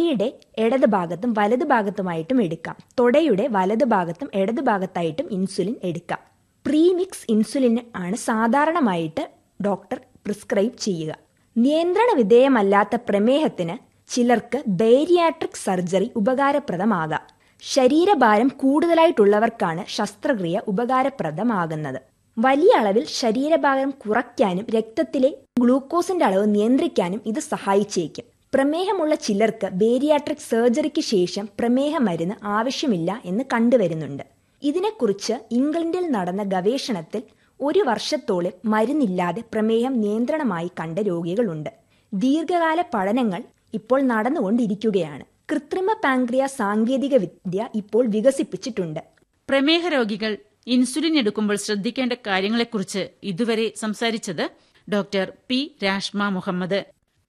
കൈയുടെ ഇടത് ഭാഗത്തും വലത് ഭാഗത്തുമായിട്ടും എടുക്കാം. തൊടയുടെ വലത് ഭാഗത്തും ഇടത് ഭാഗത്തായിട്ടും ഇൻസുലിൻ എടുക്കാം. പ്രീമിക്സ് ഇൻസുലിൻ ആണ് സാധാരണമായിട്ട് ഡോക്ടർ പ്രിസ്ക്രൈബ് ചെയ്യുക. നിയന്ത്രണ വിധേയമല്ലാത്ത പ്രമേഹത്തിന് ചിലർക്ക് ബേരിയാട്രിക് സർജറി ഉപകാരപ്രദമാകാം. ശരീരഭാരം കൂടുതലായിട്ടുള്ളവർക്കാണ് ശസ്ത്രക്രിയ ഉപകാരപ്രദമാകുന്നത്. വലിയ അളവിൽ ശരീരഭാരം കുറയ്ക്കാനും രക്തത്തിലെ ഗ്ലൂക്കോസിന്റെ അളവ് നിയന്ത്രിക്കാനും ഇത് സഹായിച്ചേക്കും. പ്രമേഹമുള്ള ചിലർക്ക് ബേരിയാട്രിക് സർജറിക്ക് ശേഷം പ്രമേഹ മരുന്ന് ആവശ്യമില്ല എന്ന് കണ്ടുവരുന്നുണ്ട്. ഇതിനെക്കുറിച്ച് ഇംഗ്ലണ്ടിൽ നടന്ന ഗവേഷണത്തിൽ 1 വർഷത്തോളം മരുന്നില്ലാതെ പ്രമേഹം നിയന്ത്രണമായി കണ്ട രോഗികളുണ്ട്. ദീർഘകാല പഠനങ്ങൾ ഇപ്പോൾ നടന്നുകൊണ്ടിരിക്കുകയാണ്. കൃത്രിമ പാൻക്രിയാസ് സാങ്കേതിക വിദ്യ ഇപ്പോൾ വികസിപ്പിച്ചിട്ടുണ്ട്. പ്രമേഹ രോഗികൾ ഇൻസുലിൻ എടുക്കുമ്പോൾ ശ്രദ്ധിക്കേണ്ട കാര്യങ്ങളെക്കുറിച്ച് ഇതുവരെ സംസാരിച്ചത് ഡോക്ടർ പി രാഷ്മ മുഹമ്മദ്.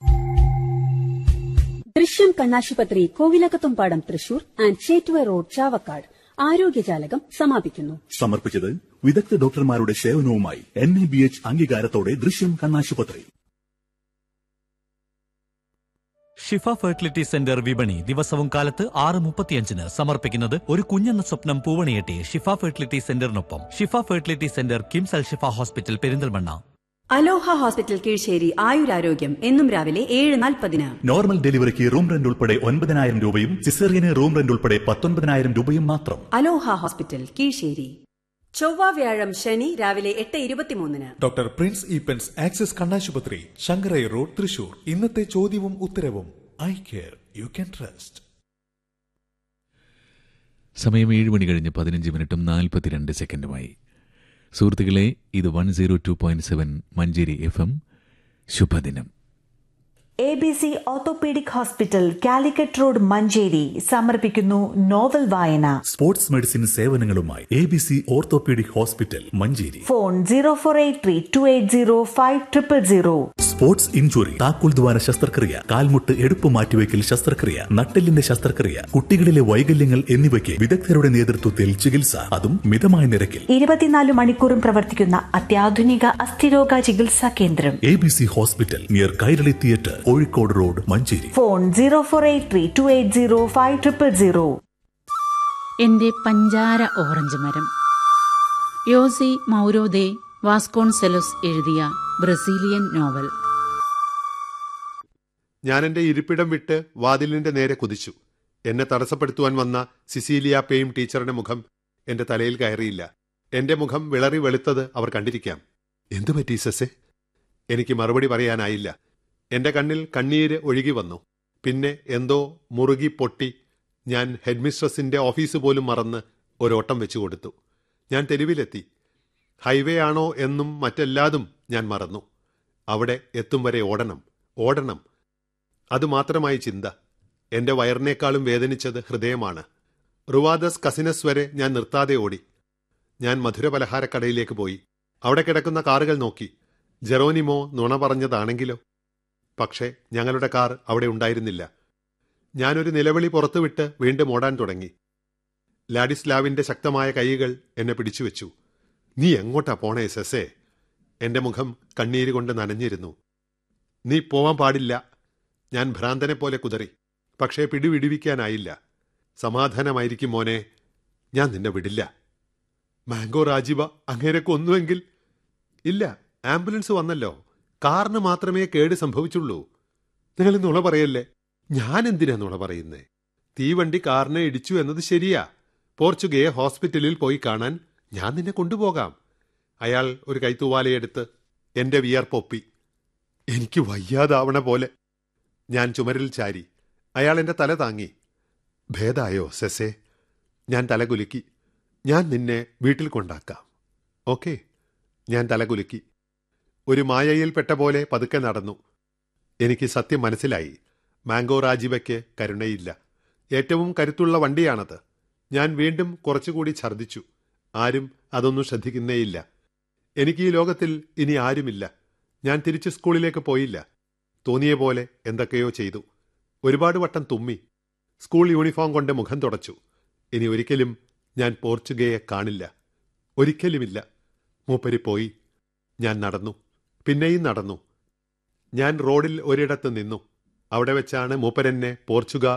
ദൃശ്യം കണ്ണാശുപത്രി കോവിലകത്തുംപാടം തൃശൂർ ആൻഡ് ചേറ്റുവ റോഡ് ചാവക്കാട് ആരോഗ്യജാലകം സമാപിക്കുന്നു. സമർപ്പിച്ചത് വിദഗ്ധ ഡോക്ടർമാരുടെ സേവനവുമായി NABH അംഗീകാരത്തോടെ ദൃശ്യം കണ്ണാശുപത്രി. ഷിഫ ഫെർട്ടിലിറ്റി സെന്റർ വിപണി ദിവസവും കാലത്ത് 6:35 സമർപ്പിക്കുന്നത് ഒരു കുഞ്ഞെന്ന സ്വപ്നം പൂവണിയെട്ടി ഷിഫ ഫെർട്ടിലിറ്റി സെന്ററിനൊപ്പം. ഷിഫ ഫെർട്ടിലിറ്റി സെന്റർ കിംസ് അൽ ഷിഫ ഹോസ്പിറ്റൽ പെരിന്തൽമണ്ണ. അലോഹ ഹോസ്പിറ്റൽ കീഴ്ശേരി ആയുരാരോഗ്യം എന്നും രാവിലെ 7:40. നോർമൽ ഡെലിവറിക്ക് റൂം റെന്റ് ഉൾപ്പെടെ 9,000 രൂപയും സിസേറിയന് റൂം റെന്റ് ഉൾപ്പെടെ 19,000 രൂപയും മാത്രം. അലോഹ ഹോസ്പിറ്റൽ കീഴ്ശേരി. ചൊവ്വ വ്യാഴം ശനി രാവിലെ 8:23. ഡോക്ടർ പ്രിൻസ് ഈപ്പൻസ് ആക്സിസ് കണ്ണാശുപത്രി ശങ്കരൈ റോഡ് തൃശൂർ. ഇന്നത്തെ ചോദ്യവും ഉത്തരവും eye care you can trust. സമയം 7:15:42 സുഹൃത്തുക്കളെ, ഇത് 102.7 മഞ്ചേരി FM. ശുഭദിനം. ABC orthopaedic hospital Calicut road Manjeri സമർപ്പിക്കുന്നു നോവൽ വായന. Sports medicine സേവനങ്ങളുമായി ABC orthopaedic hospital Manjeri. Phone 0483-280-5000. Sports injury, താക്കോൽ ദ്വാര ശസ്ത്രക്രിയ, കാൽമുട്ട് എടുപ്പ് മാറ്റിവെക്കൽ ശസ്ത്രക്രിയ, നട്ടെല്ലിന്റെ ശസ്ത്രക്രിയ, കുട്ടികളിലെ വൈകല്യങ്ങൾ എന്നിവയ്ക്ക് വിദഗ്ധരുടെ നേതൃത്വത്തിൽ ചികിത്സ, അതും മിതമായ നിരക്കിൽ. 24 മണിക്കൂറും പ്രവർത്തിക്കുന്ന അത്യാധുനിക അസ്ഥിരോഗ ചികിത്സാ കേന്ദ്രം. ABC hospital near Kairali theatre, Kozhikode road Manjeri. Phone 0483-280-5000. എന്റെ പഞ്ചാര ഓറഞ്ച് മരം. യോസി മൗരോദെ വാസ്കോൺസെലോസ് എഴുതിയ ബ്രസീലിയൻ നോവൽ. ഞാൻ എന്റെ ഇരിപ്പിടം വിട്ട് വാതിലിന്റെ നേരെ കുതിച്ചു. എന്നെ തടസ്സപ്പെടുത്തുവാൻ വന്ന സിസീലിയ പെയിം ടീച്ചറുടെ മുഖം എന്റെ തലയിൽ കയറിയില്ല. എന്റെ മുഖം വിളറി വെളുത്തത് അവർ കണ്ടിരിക്കാം. എന്തു പറ്റി സസേ? എനിക്ക് മറുപടി പറയാനായില്ല. എന്റെ കണ്ണിൽ കണ്ണീര് ഒഴുകി വന്നു. പിന്നെ എന്തോ മുറുകി പൊട്ടി. ഞാൻ ഹെഡ്മിസ്ട്രസിന്റെ ഓഫീസ് പോലും മറന്ന് ഒരോട്ടം വെച്ചു കൊടുത്തു. ഞാൻ തെരുവിലെത്തി. ഹൈവേ ആണോ എന്നും മറ്റെല്ലാതും ഞാൻ മറന്നു. അവിടെ എത്തും വരെ ഓടണം. അതുമാത്രമായി ചിന്ത. എന്റെ വയറിനേക്കാളും വേദനിച്ചത് ഹൃദയമാണ്. റുവാദസ് കസിനസ് വരെ ഞാൻ നിർത്താതെ ഓടി. ഞാൻ മധുരപലഹാരക്കടയിലേക്ക് പോയി. അവിടെ കിടക്കുന്ന കാറുകൾ നോക്കി. ജെറോനിമോ നുണ പറഞ്ഞതാണെങ്കിലോ? പക്ഷേ ഞങ്ങളുടെ കാർ അവിടെ ഉണ്ടായിരുന്നില്ല. ഞാനൊരു നിലവിളി പുറത്തുവിട്ട് വീണ്ടും ഓടാൻ തുടങ്ങി. ലാഡിസ്ലാവിന്റെ ശക്തമായ കൈകൾ എന്നെ പിടിച്ചുവെച്ചു. നീ എങ്ങോട്ടാ പോണേ സെസേ? എന്റെ മുഖം കണ്ണീര് കൊണ്ട് നനഞ്ഞിരുന്നു. നീ പോവാൻ പാടില്ല. ഞാൻ ഭ്രാന്തനെ പോലെ കുതറി. പക്ഷേ പിടിവിടുവിക്കാനായില്ല. സമാധാനമായിരിക്കും മോനെ, ഞാൻ നിന്നെ വിടില്ല. മാംഗോ രാജീവ അങ്ങേരെ കൊന്നുവെങ്കിൽ? ഇല്ല, ആംബുലൻസ് വന്നല്ലോ. കാറിന് മാത്രമേ കേട് സംഭവിച്ചുള്ളൂ. നിങ്ങൾ നുണ പറയല്ലേ? ഞാൻ എന്തിനാ നുണ പറയുന്നേ? തീവണ്ടി കാറിനെ ഇടിച്ചു എന്നത് ശരിയാ. പോർച്ചുഗയെ ഹോസ്പിറ്റലിൽ പോയി കാണാൻ ഞാൻ നിന്നെ കൊണ്ടുപോകാം. അയാൾ ഒരു കൈത്തൂവാലയെടുത്ത് എന്റെ വിയർപ്പൊപ്പി. എനിക്ക് വയ്യാതാവണ പോലെ. ഞാൻ ചുമരിൽ ചാരി. അയാൾ എന്റെ തല താങ്ങി. ഭേദായോ സെസേ? ഞാൻ തലകുലുക്കി. ഞാൻ നിന്നെ വീട്ടിൽ കൊണ്ടാക്കാം, ഓക്കെ? ഞാൻ തലകുലുക്കി. ഒരു മായയിൽപ്പെട്ട പോലെ പതുക്കെ നടന്നു. എനിക്ക് സത്യം മനസ്സിലായി. മാംഗോ രാജീവയ്ക്ക് കരുണയില്ല. ഏറ്റവും കരുത്തുള്ള വണ്ടിയാണത്. ഞാൻ വീണ്ടും കുറച്ചുകൂടി ഛർദ്ദിച്ചു. ആരും അതൊന്നും ശ്രദ്ധിക്കുന്നേയില്ല. എനിക്ക് ഈ ലോകത്തിൽ ഇനി ആരുമില്ല. ഞാൻ തിരിച്ച് സ്കൂളിലേക്ക് പോയില്ല. തോന്നിയ പോലെ എന്തൊക്കെയോ ചെയ്തു. ഒരുപാട് വട്ടം തുമ്മി. സ്കൂൾ യൂണിഫോം കൊണ്ട് മുഖം തുടച്ചു. ഇനി ഒരിക്കലും ഞാൻ പോർച്ചുഗയെ കാണില്ല. ഒരിക്കലുമില്ല. മൂപ്പരി പോയി. ഞാൻ നടന്നു. പിന്നെയും നടന്നു. ഞാൻ റോഡിൽ ഒരിടത്ത് നിന്നു. അവിടെ വെച്ചാണ് മൂപ്പരെന്നെ പോർച്ചുഗ